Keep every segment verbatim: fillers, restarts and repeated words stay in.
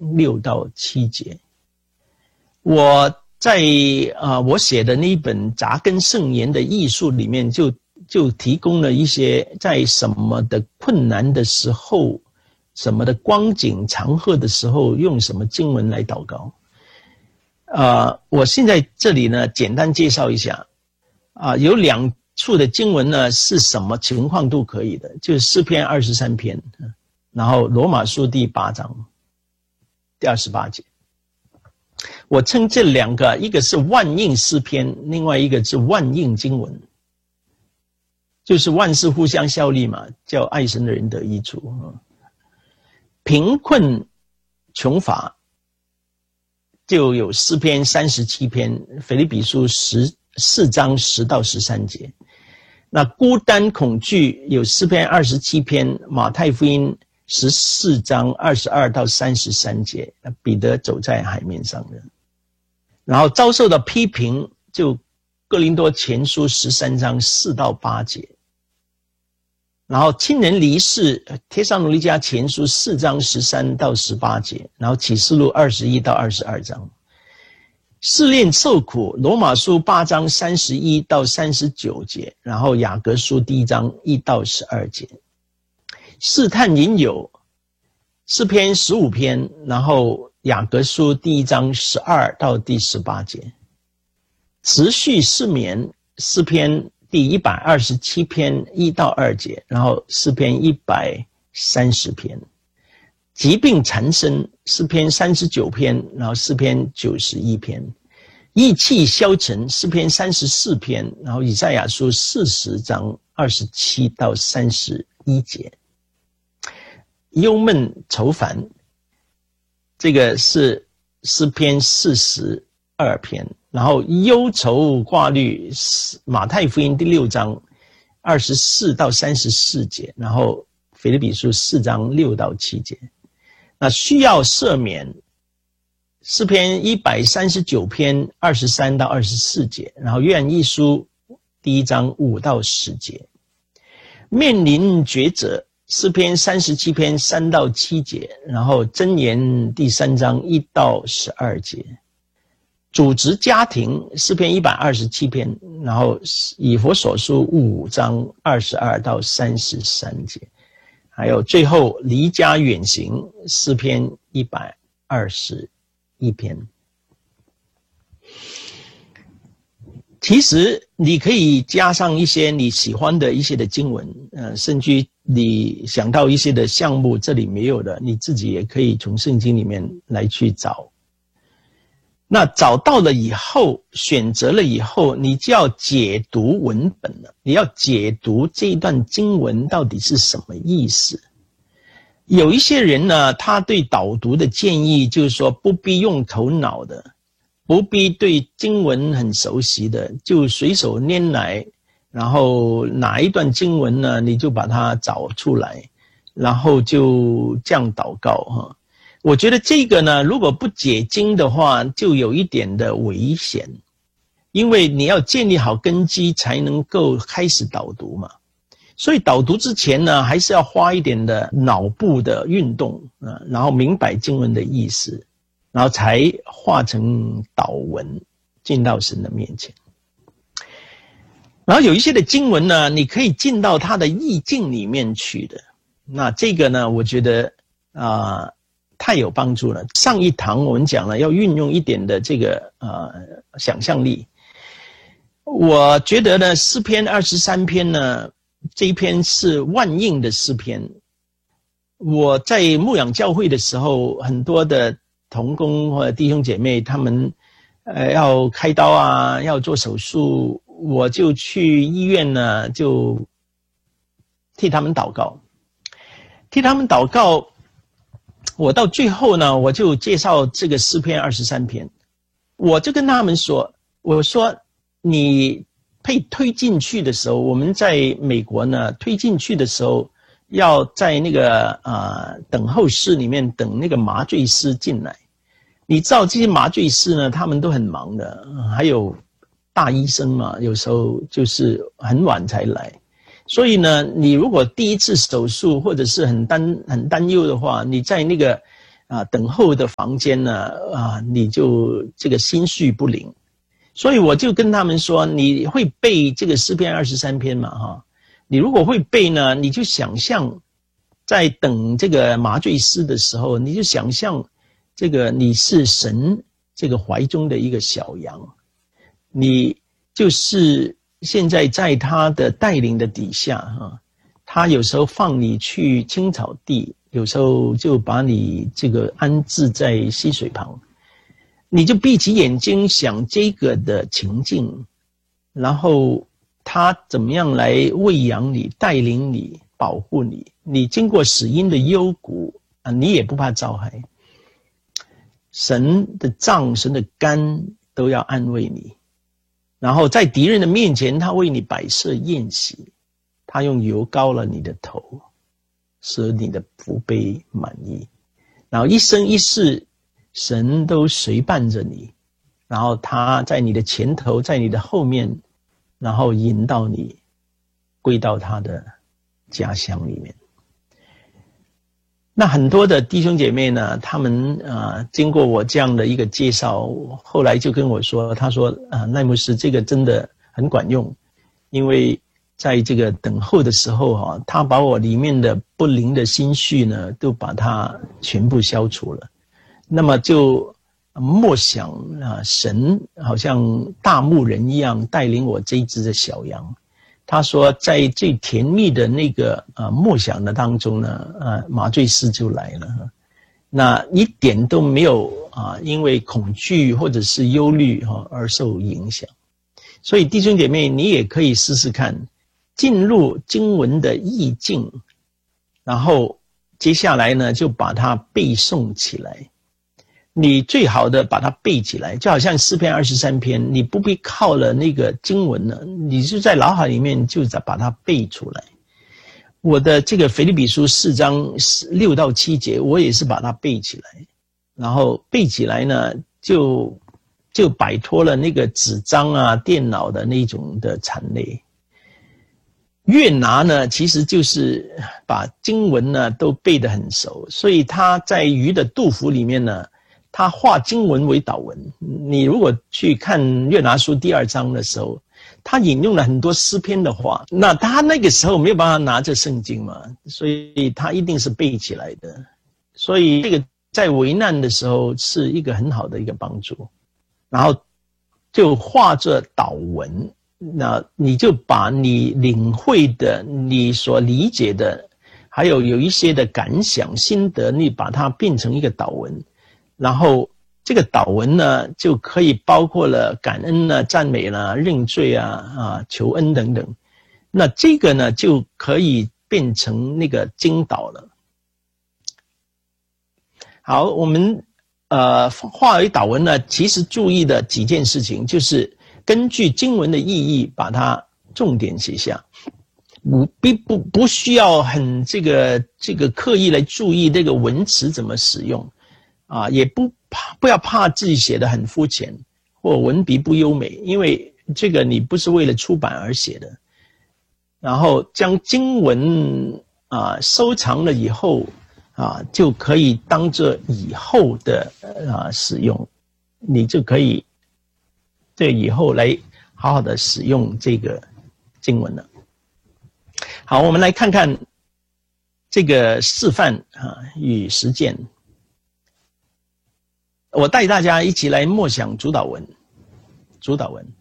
六到七节。我在呃我写的那一本扎根圣言的艺术里面就就提供了一些在什么的困难的时候，什么的光景场合的时候用什么经文来祷告。呃我现在这里呢简单介绍一下啊、呃、有两处的经文呢是什么情况都可以的，就是诗篇二十三篇，然后罗马书第八章第二十八节。我称这两个，一个是万应诗篇，另外一个是万应经文，就是万事互相效力嘛，叫爱神的人得益处。贫困穷乏就有诗篇三十七篇，腓立比书十四章十到十三节。那孤单恐惧有诗篇二十七篇，马太福音十四章二十二到三十三节，彼得走在海面上的。然后遭受的批评就哥林多前书十三章四到八节。然后亲人离世，帖撒罗尼迦前书四章十三到十八节，然后启示录二十一到二十二章。试炼受苦，罗马书八章三十一到三十九节，然后雅各书第一章一到十二节。试探引诱，诗篇十五篇，然后雅各书第一章十二到第十八节。持续失眠，诗篇第一百二十七篇一到二节，然后诗篇一百三十篇。疾病缠身，诗篇三十九篇，然后诗篇九十一篇。意气消沉，诗篇三十四篇，然后以赛亚书四十章二十七到三十一节。忧闷愁烦，这个是诗篇四十二篇，然后忧愁挂虑，马太福音第六章二十四到三十四节，然后腓立比书四章六到七节。那需要赦免，诗篇一百三十九篇二十三到二十四节，然后约翰一书第一章五到十节。面临抉择，诗篇三十七篇三到七节，然后箴言第三章一到十二节。组织家庭，诗篇一百二十七篇，然后以弗所书五章二十二到三十三节。还有最后离家远行，诗篇一百二十一篇。其实你可以加上一些你喜欢的一些的经文，呃，甚至你想到一些的项目这里没有的，你自己也可以从圣经里面来去找。那找到了以后，选择了以后，你就要解读文本了，你要解读这一段经文到底是什么意思。有一些人呢，他对导读的建议就是说，不必用头脑的，不必对经文很熟悉的，就随手拈来，然后哪一段经文呢，你就把它找出来，然后就这样祷告哈。我觉得这个呢，如果不解经的话，就有一点的危险，因为你要建立好根基才能够开始导读嘛。所以导读之前呢，还是要花一点的脑部的运动啊，然后明白经文的意思，然后才化成导文进到神的面前。然后有一些的经文呢，你可以进到它的意境里面去的。那这个呢，我觉得啊。呃太有帮助了。上一堂我们讲了要运用一点的这个呃想象力。我觉得呢，诗篇二十三篇呢，这一篇是万应的诗篇。我在牧养教会的时候，很多的同工或者弟兄姐妹，他们呃要开刀啊，要做手术，我就去医院呢，就替他们祷告，替他们祷告。我到最后呢，我就介绍这个诗篇二十三篇，我就跟他们说，我说你被推进去的时候，我们在美国呢，推进去的时候要在那个呃等候室里面等那个麻醉师进来。你知道这些麻醉师呢，他们都很忙的，还有大医生嘛，有时候就是很晚才来。所以呢，你如果第一次手术或者是很担很担忧的话，你在那个啊等候的房间呢啊，你就这个心绪不宁。所以我就跟他们说，你会背这个诗篇二十三篇嘛哈？你如果会背呢，你就想象在等这个麻醉师的时候，你就想象这个你是神这个怀中的一个小羊，你就是现在在他的带领的底下哈，他有时候放你去青草地，有时候就把你这个安置在溪水旁。你就闭起眼睛想这个的情境，然后他怎么样来喂养你、带领你、保护你。你经过死荫的幽谷啊，你也不怕遭害。神的杖、神的竿都要安慰你。然后在敌人的面前，他为你摆设宴席，他用油膏了你的头，使你的福杯满溢。然后一生一世，神都随伴着你，然后他在你的前头，在你的后面，然后引导你归到他的家乡里面。那很多的弟兄姐妹呢，他们啊、呃，经过我这样的一个介绍，后来就跟我说，他说啊，赖牧师这个真的很管用，因为在这个等候的时候哈、啊，他把我里面的不灵的心绪呢，都把它全部消除了。那么就默想啊，神好像大牧人一样带领我这一只的小羊。他说，在最甜蜜的那个啊默想的当中呢，啊麻醉师就来了，那一点都没有啊因为恐惧或者是忧虑哈而受影响。所以弟兄姐妹，你也可以试试看，进入经文的意境，然后接下来呢就把它背诵起来。你最好的把它背起来，就好像诗篇二十三篇，你不必靠了那个经文呢，你就在脑海里面就把它背出来。我的这个腓立比书四章六到七节，我也是把它背起来，然后背起来呢，就就摆脱了那个纸张啊、电脑的那种的缠累。越拿呢，其实就是把经文呢都背得很熟，所以他在余的杜甫里面呢，他化经文为祷文。你如果去看约拿书第二章的时候，他引用了很多诗篇的话，那他那个时候没有办法拿着圣经嘛，所以他一定是背起来的。所以这个在危难的时候是一个很好的一个帮助。然后就化着祷文，那你就把你领会的、你所理解的，还有有一些的感想、心得，你把它变成一个祷文。然后这个祷文呢，就可以包括了感恩啊、赞美啦、啊、认罪啊、啊求恩等等。那这个呢，就可以变成那个经祷了。好，我们呃化为祷文呢，其实注意的几件事情，就是根据经文的意义，把它重点写下。不不不需要很这个这个刻意来注意这个文词怎么使用。啊，也不怕，不要怕自己写得很肤浅或文笔不优美，因为这个你不是为了出版而写的。然后将经文啊收藏了以后啊，就可以当作以后的啊使用，你就可以对以后来好好的使用这个经文了。好，我们来看看这个示范啊与实践。我带大家一起来默想主祷文。主祷文，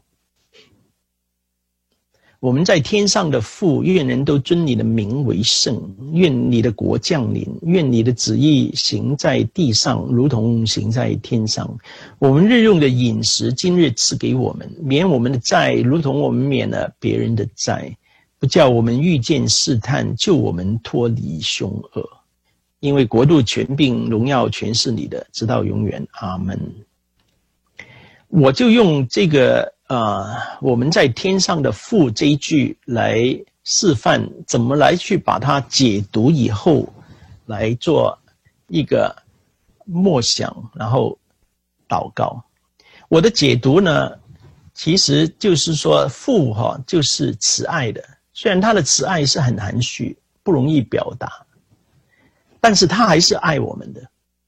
我们在天上的父，愿人都尊你的名为圣，愿你的国降临，愿你的旨意行在地上，如同行在天上。我们日用的饮食，今日赐给我们，免我们的债，如同我们免了别人的债，不叫我们遇见试探，救我们脱离凶恶。因为国度、权柄、荣耀全是你的，直到永远。阿们。我就用这个呃，我们在天上的父这一句来示范，怎么来去把它解读以后，来做一个默想，然后祷告。我的解读呢，其实就是说父哈、哦、就是慈爱的，虽然他的慈爱是很含蓄，不容易表达。但是他还是爱我们的，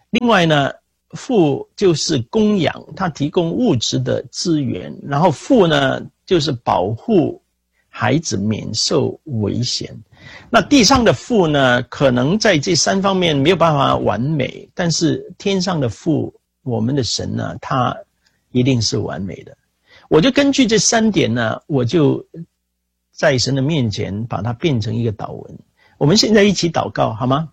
另外呢，父就是供养，他提供物质的资源，然后父呢就是保护孩子免受危险。那地上的父呢，可能在这三方面没有办法完美，但是天上的父，我们的神呢，他一定是完美的。我就根据这三点呢，我就在神的面前把它变成一个祷文。我们现在一起祷告好吗？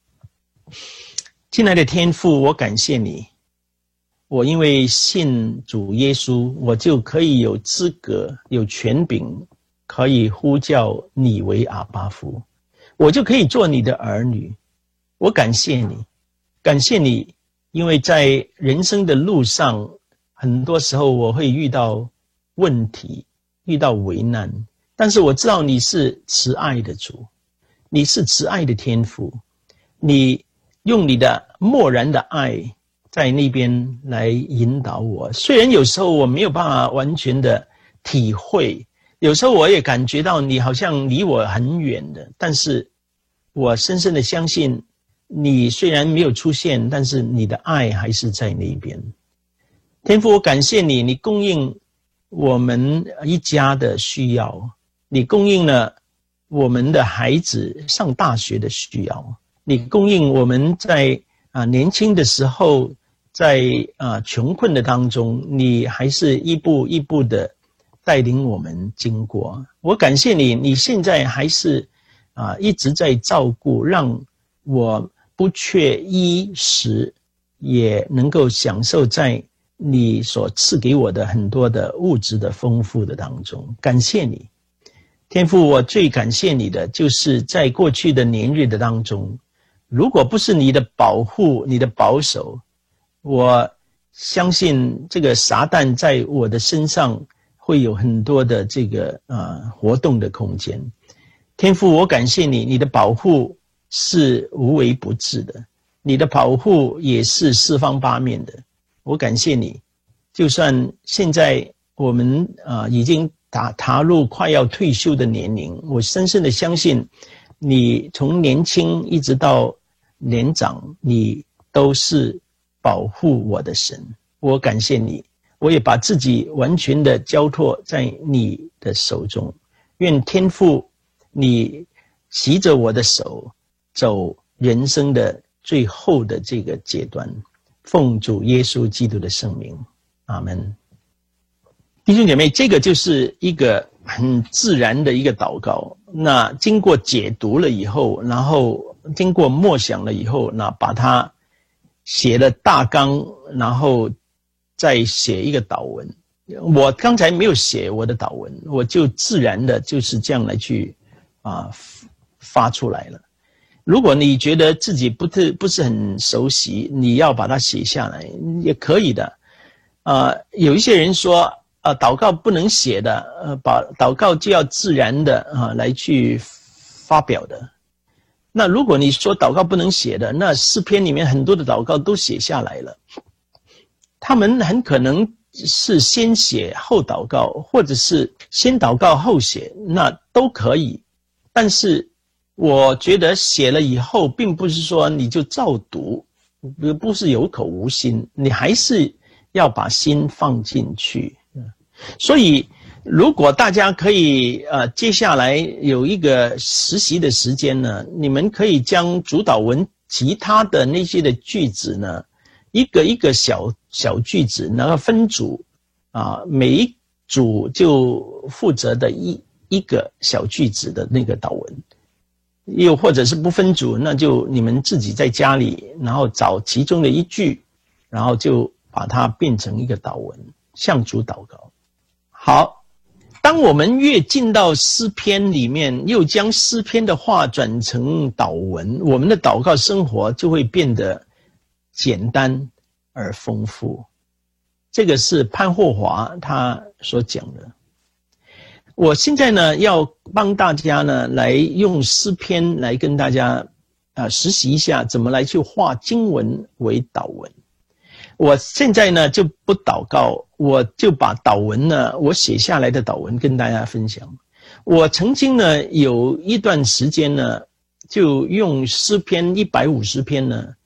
亲爱的天父，我感谢你，我因为信主耶稣，我就可以有资格有权柄可以呼叫你为阿爸父，我就可以做你的儿女。我感谢你，感谢你，因为在人生的路上，很多时候我会遇到问题，遇到为难，但是我知道你是慈爱的主，你是慈爱的天父，你用你的漠然的爱在那边来引导我。虽然有时候我没有办法完全的体会，有时候我也感觉到你好像离我很远的，但是我深深的相信你虽然没有出现，但是你的爱还是在那边。天父，我感谢你，你供应我们一家的需要，你供应了我们的孩子上大学的需要，你供应我们在啊年轻的时候，在啊穷困的当中，你还是一步一步的带领我们经过。我感谢你，你现在还是啊一直在照顾，让我不缺衣食，也能够享受在你所赐给我的很多的物质的丰富的当中。感谢你，天父，我最感谢你的就是在过去的年日的当中，如果不是你的保护，你的保守，我相信这个撒旦在我的身上会有很多的这个呃活动的空间。天父，我感谢你，你的保护是无微不至的，你的保护也是四方八面的。我感谢你，就算现在我们啊、呃、已经踏踏入快要退休的年龄，我深深的相信你从年轻一直到年长，你都是保护我的神。我感谢你，我也把自己完全的交托在你的手中。愿天父你携着我的手走人生的最后的这个阶段，奉主耶稣基督的圣名，阿们。弟兄姐妹，这个就是一个很自然的一个祷告，那经过解读了以后，然后经过默想了以后，那把它写了大纲，然后再写一个祷文。我刚才没有写我的祷文，我就自然的就是这样来去啊发出来了。如果你觉得自己不是不是很熟悉，你要把它写下来也可以的。呃，有一些人说，呃，祷告不能写的，呃，把祷告就要自然的啊、呃、来去发表的。那如果你说祷告不能写的，那诗篇里面很多的祷告都写下来了，他们很可能是先写后祷告，或者是先祷告后写，那都可以。但是我觉得写了以后，并不是说你就照读，不是有口无心，你还是要把心放进去。所以如果大家可以呃接下来有一个实习的时间呢，你们可以将主导文其他的那些的句子呢，一个一个小小句子，然后分组啊，每一组就负责的一一个小句子的那个祷文。又或者是不分组，那就你们自己在家里，然后找其中的一句，然后就把它变成一个祷文，向主祷告。好，当我们越进到诗篇里面，又将诗篇的话转成祷文，我们的祷告生活就会变得简单而丰富。这个是潘霍华他所讲的。我现在呢，要帮大家呢来用诗篇来跟大家啊实习一下，怎么来去化经文为祷文。我现在呢就不祷告，我就把祷文呢，我写下来的祷文跟大家分享。我曾经呢有一段时间呢，就用诗篇一百五十篇呢，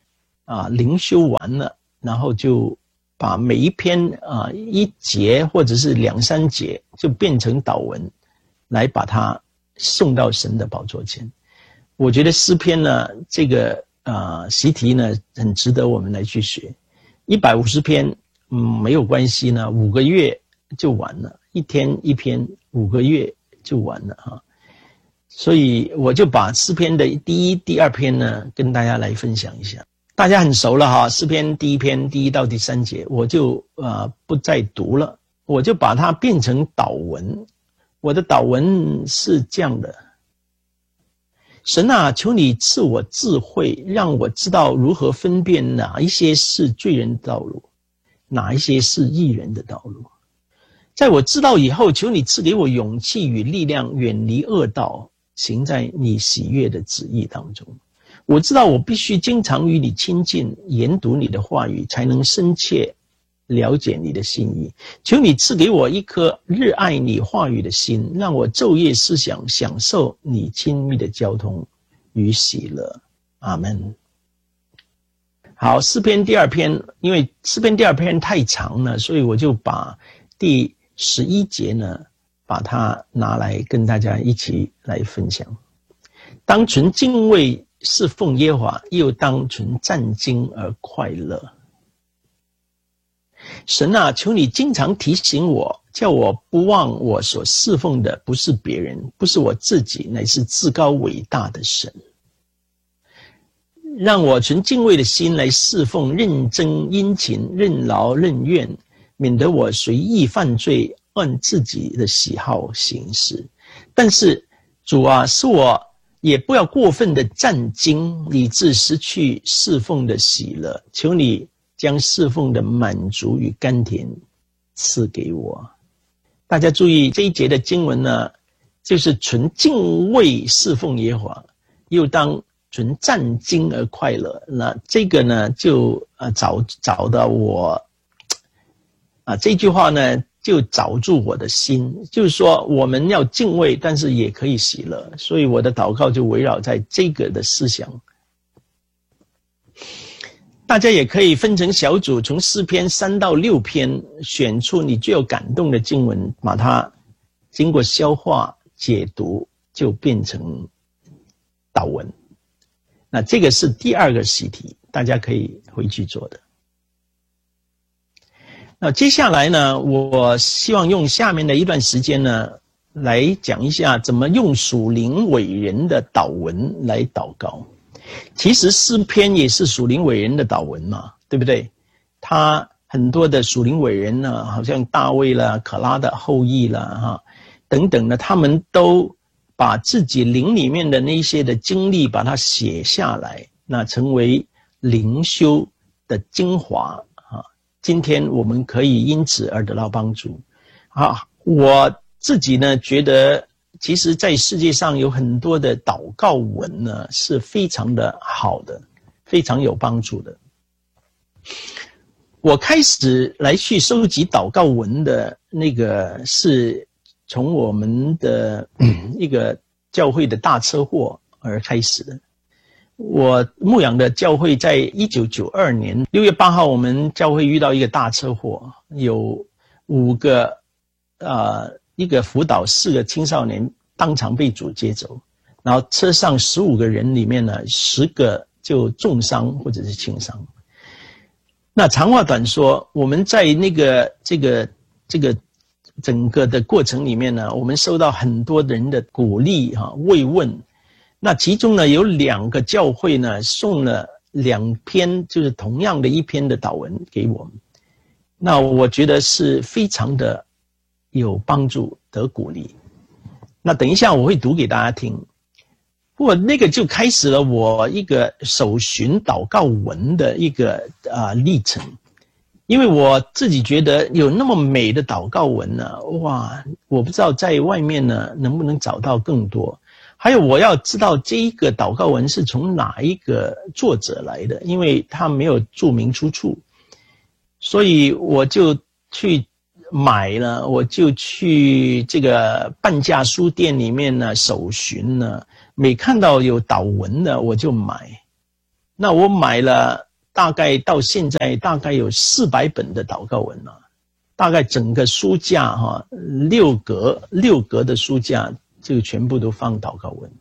啊灵修完了，然后就把每一篇啊一节或者是两三节就变成祷文，来把它送到神的宝座前。我觉得诗篇呢，这个啊习题呢，很值得我们来去学。一百五十篇，嗯，没有关系呢，五个月就完了，一天一篇，五个月就完了哈。所以我就把诗篇的第一、第二篇呢，跟大家来分享一下。大家很熟了哈，诗篇第一篇第一到第三节，我就呃不再读了，我就把它变成祷文。我的祷文是这样的：神啊，求你赐我智慧，让我知道如何分辨哪一些是罪人的道路，哪一些是义人的道路。在我知道以后，求你赐给我勇气与力量，远离恶道，行在你喜悦的旨意当中。我知道我必须经常与你亲近，研读你的话语，才能深切了解你的心意。求你赐给我一颗热爱你话语的心，让我昼夜思想，享受你亲密的交通与喜乐。阿们。好，诗篇第二篇，因为诗篇第二篇太长了，所以我就把第十一节呢，把它拿来跟大家一起来分享。当存敬畏侍奉耶和华，又当存战兢而快乐。神啊，求你经常提醒我，叫我不忘我所侍奉的不是别人，不是我自己，乃是至高伟大的神。让我存敬畏的心来侍奉，认真殷勤，任劳任怨，免得我随意犯罪，按自己的喜好行事。但是主啊，使我也不要过分的战兢，以致失去侍奉的喜乐。求你将侍奉的满足与甘甜赐给我。大家注意这一节的经文呢，就是存敬畏侍奉耶和华，又当存战兢而快乐。那这个呢，就呃找找到我啊，这句话呢就找住我的心，就是说我们要敬畏，但是也可以喜乐。所以我的祷告就围绕在这个的思想。大家也可以分成小组，从诗篇三到六篇选出你最有感动的经文，把它经过消化解读，就变成祷文。那这个是第二个习题，大家可以回去做的。那接下来呢，我希望用下面的一段时间呢，来讲一下怎么用属灵伟人的祷文来祷告。其实诗篇也是属灵伟人的祷文嘛，对不对？他很多的属灵伟人呢，好像大卫啦、可拉的后裔啦、哈等等的，他们都把自己灵里面的那些的经历把它写下来，那成为灵修的精华啊。今天我们可以因此而得到帮助啊。我自己呢觉得，其实在世界上有很多的祷告文呢是非常的好的，非常有帮助的。我开始来去收集祷告文的那个是从我们的一个教会的大车祸而开始的。我牧养的教会在一九九二年六月八号，我们教会遇到一个大车祸，有五个呃一个辅导四个青少年当场被主接走，然后车上十五个人里面呢，十个就重伤或者是轻伤。那长话短说，我们在那个这个这个整个的过程里面呢，我们受到很多人的鼓励哈、慰问。那其中呢，有两个教会呢送了两篇，就是同样的一篇的祷文给我们。那我觉得是非常的有帮助，得鼓励。那等一下我会读给大家听。不过那个就开始了我一个搜寻祷告文的一个啊、呃、历程。因为我自己觉得有那么美的祷告文呢，哇，我不知道在外面呢能不能找到更多。还有我要知道这一个祷告文是从哪一个作者来的，因为他没有注明出处，所以我就去买了，我就去这个半价书店里面呢搜寻呢，每看到有祷文的我就买。那我买了大概到现在大概有四百本的祷告文了，大概整个书架哈，六格六格的书架就全部都放祷告文。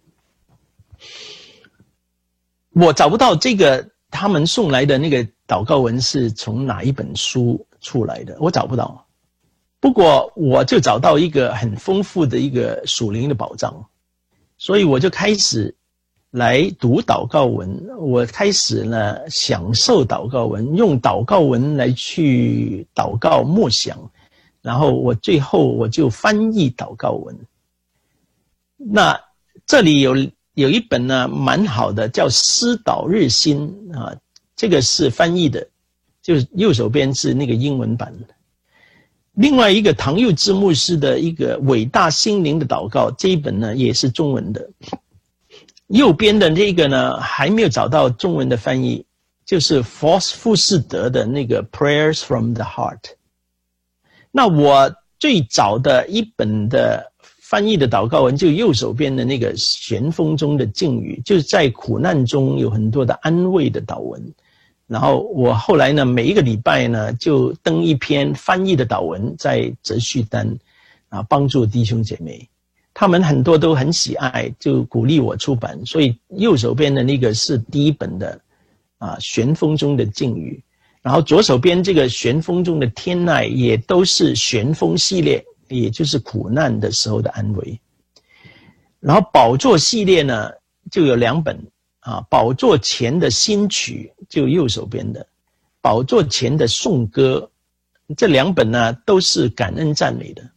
我找不到这个他们送来的那个祷告文是从哪一本书出来的，我找不到。不过我就找到一个很丰富的一个属灵的宝藏，所以我就开始来读祷告文，我开始呢享受祷告文，用祷告文来去祷告默想，然后我最后我就翻译祷告文。那这里有有一本呢蛮好的，叫思祷日新啊，这个是翻译的，就是右手边是那个英文版的。另外一个唐佑之牧师的一个伟大心灵的祷告，这一本呢也是中文的。右边的这个呢还没有找到中文的翻译，就是福富士德的那个 Prayers from the Heart。 那我最早的一本的翻译的祷告文就右手边的那个旋风中的境遇，就是在苦难中有很多的安慰的祷文。然后我后来呢每一个礼拜呢就登一篇翻译的祷文在哲序单啊，帮助弟兄姐妹，他们很多都很喜爱，就鼓励我出版。所以右手边的那个是第一本的啊，旋风中的境遇，然后左手边这个旋风中的天籁也都是旋风系列，也就是苦难的时候的安慰。然后宝座系列呢就有两本啊，宝座前的新曲就右手边的，宝座前的颂歌，这两本呢都是感恩赞美的。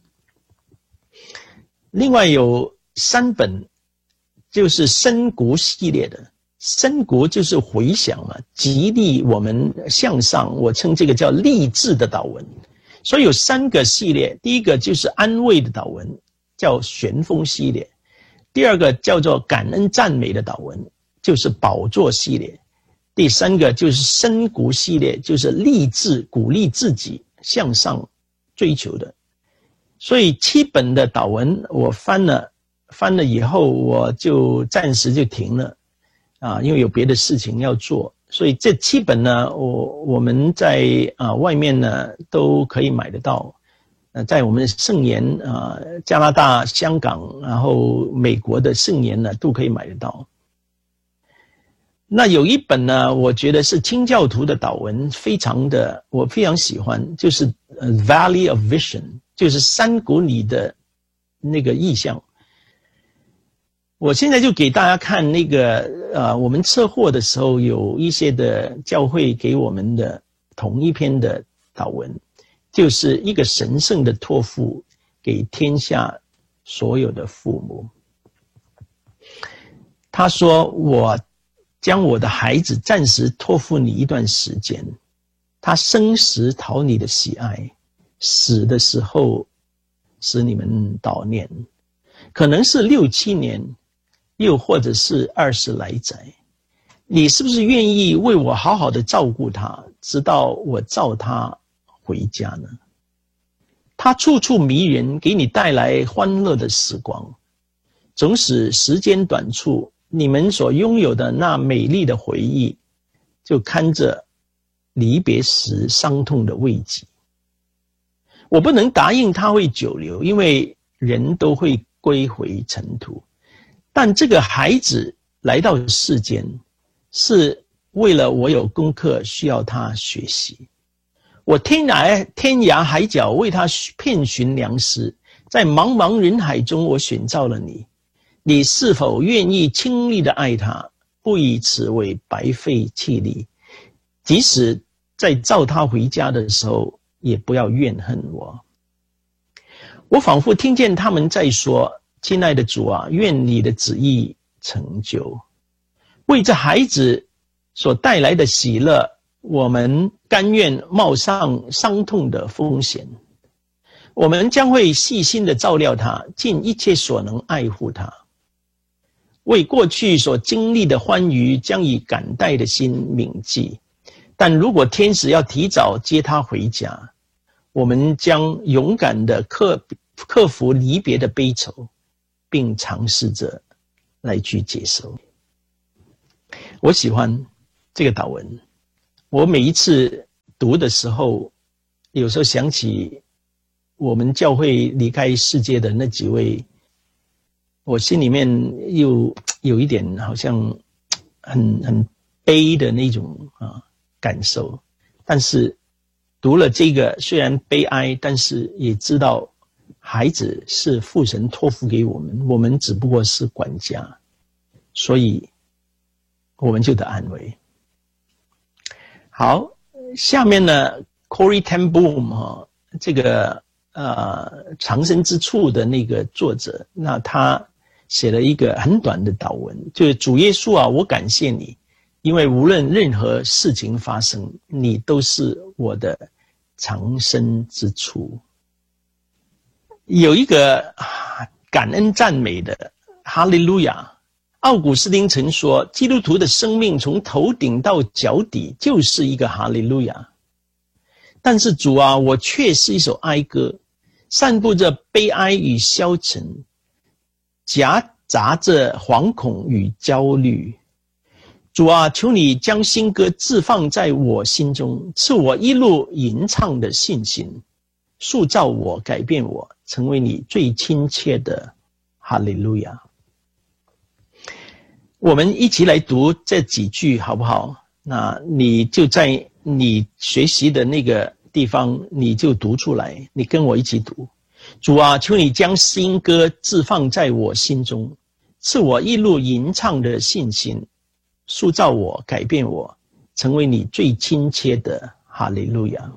另外有三本就是深谷系列的，深谷就是回想嘛，激励我们向上，我称这个叫励志的祷文。所以有三个系列，第一个就是安慰的祷文，叫旋风系列；第二个叫做感恩赞美的祷文，就是宝座系列；第三个就是深谷系列，就是励志鼓励自己向上追求的。所以七本的祷文我翻了，翻了以后我就暂时就停了啊，因为有别的事情要做。所以这七本呢，我我们在啊外面呢都可以买得到，呃，在我们圣言啊加拿大、香港，然后美国的圣言呢都可以买得到。那有一本呢，我觉得是清教徒的祷文，非常的我非常喜欢，就是呃 Valley of Vision， 就是山谷里的那个意象。我现在就给大家看那个呃，我们测货的时候有一些的教会给我们的同一篇的祷文，就是一个神圣的托付给天下所有的父母。他说，我将我的孩子暂时托付你一段时间，他生时讨你的喜爱，死的时候使你们悼念，可能是六七年，又或者是二十来载。你是不是愿意为我好好的照顾他，直到我召他回家呢？他处处迷人，给你带来欢乐的时光，总使时间短促，你们所拥有的那美丽的回忆，就看着离别时伤痛的慰藉。我不能答应他会久留，因为人都会归回尘土。但这个孩子来到世间，是为了我有功课需要他学习。我天涯天涯海角为他遍寻良师，在茫茫人海中我选召了你。你是否愿意倾力的爱他，不以此为白费气力？即使在召他回家的时候，也不要怨恨我。我仿佛听见他们在说，亲爱的主啊，愿你的旨意成就。为这孩子所带来的喜乐，我们甘愿冒上伤痛的风险。我们将会细心的照料他，尽一切所能爱护他。为过去所经历的欢愉，将以感戴的心铭记。但如果天使要提早接他回家，我们将勇敢的克克服离别的悲愁，并尝试着来去接受。我喜欢这个祷文， 我每一次读的时候，有时候想起我们教会离开世界的那几位，我心里面又有一点好像很很悲的那种啊感受。但是读了这个，虽然悲哀，但是也知道孩子是父神托付给我们，我们只不过是管家，所以我们就得安慰。好，下面呢 Corrie ten Boom 哈，这个呃藏身之处的那个作者，那他写了一个很短的祷文，就是主耶稣啊，我感谢你，因为无论任何事情发生，你都是我的藏身之处。有一个感恩赞美的哈利路亚。奥古斯丁曾说，基督徒的生命从头顶到脚底就是一个哈利路亚。但是主啊，我却是一首哀歌，散布着悲哀与消沉，夹杂着惶恐与焦虑。主啊，求你将新歌置放在我心中，赐我一路吟唱的信心，塑造我，改变我，成为你最亲切的哈利路亚。我们一起来读这几句好不好？那你就在你学习的那个地方，你就读出来，你跟我一起读。主啊，求你将新歌置放在我心中，赐我一路吟唱的信心，塑造我，改变我，成为你最亲切的哈利路亚。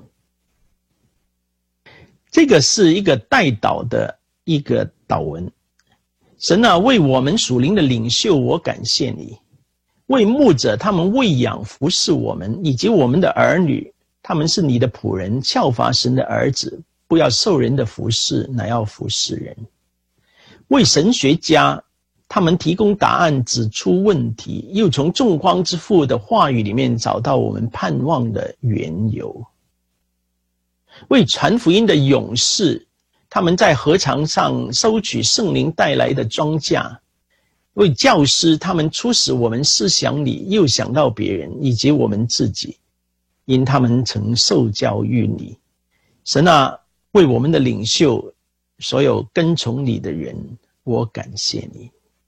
这个是一个代祷的一个祷文。神啊，为我们属灵的领袖，我感谢你；为牧者，他们喂养服侍我们，以及我们的儿女，他们是你的仆人，效法神的儿子，不要受人的服侍，乃要服侍人。为神学家，他们提供答案，指出问题，又从众光之父的话语里面找到我们盼望的缘由。为传福音的勇士，他们在禾场上收取圣灵带来的庄稼；为教师，他们促使我们思想里又想到别人以及我们自己，因他们曾受教于你。神啊，为我们的领袖，所有跟从你的人，我感谢你。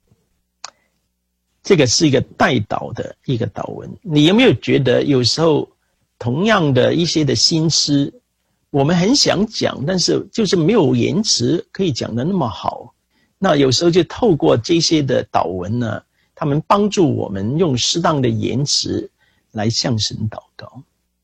这个是一个代祷的一个祷文。你有没有觉得有时候同样的一些的心思，我们很想讲，但是就是没有言辞可以讲得那么好。那有时候就透过这些的祷文呢，他们帮助我们用适当的言辞来向神祷告。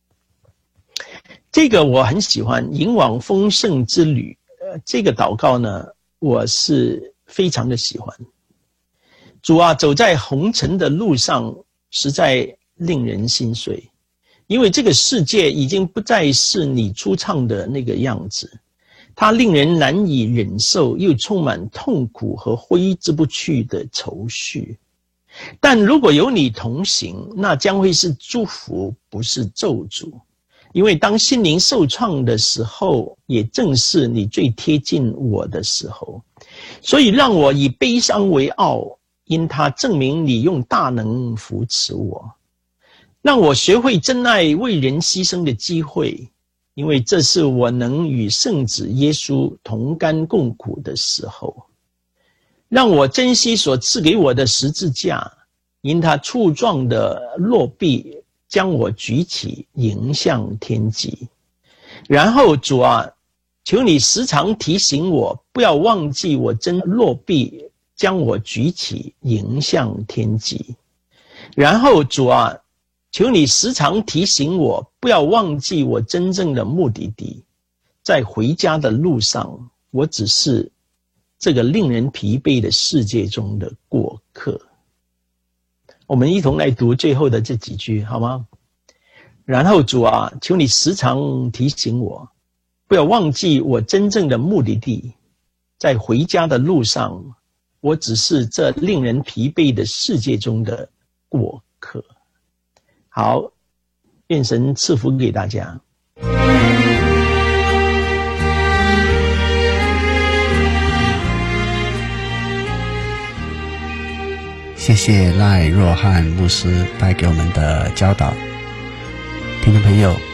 这个我很喜欢，引往丰盛之旅。呃，这个祷告呢，我是非常的喜欢。主啊，走在红尘的路上，实在令人心碎。因为这个世界已经不再是你初创的那个样子，它令人难以忍受，又充满痛苦和挥之不去的愁绪。但如果有你同行，那将会是祝福，不是咒诅。因为当心灵受创的时候，也正是你最贴近我的时候。所以让我以悲伤为傲，因它证明你用大能扶持我。让我学会珍爱为人牺牲的机会，因为这是我能与圣子耶稣同甘共苦的时候。让我珍惜所赐给我的十字架，因他触撞的落臂将我举起，迎向天际。然后主啊，求你时常提醒我，不要忘记我真落臂将我举起，迎向天际。然后主啊，求你时常提醒我，不要忘记我真正的目的地。在回家的路上，我只是这个令人疲惫的世界中的过客。我们一同来读最后的这几句好吗？然后主啊，求你时常提醒我，不要忘记我真正的目的地。在回家的路上，我只是这令人疲惫的世界中的过客。好，愿神赐福给大家。 谢谢赖若汉牧师带给我们的教导。 听众朋友，